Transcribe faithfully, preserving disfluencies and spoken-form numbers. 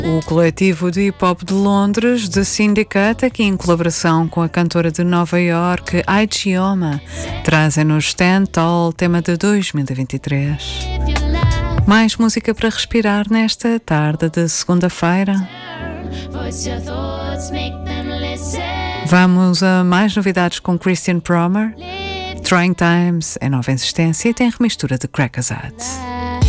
O coletivo de hip-hop de Londres, The Syndicate, aqui em colaboração com a cantora de Nova York, Aichioma, trazem-nos Stand Tall, tema de dois mil e vinte e três. Mais música para respirar nesta tarde de segunda-feira. Vamos a mais novidades com Christian Promer. Trying Times é nova existência e tem remistura de Crackazad.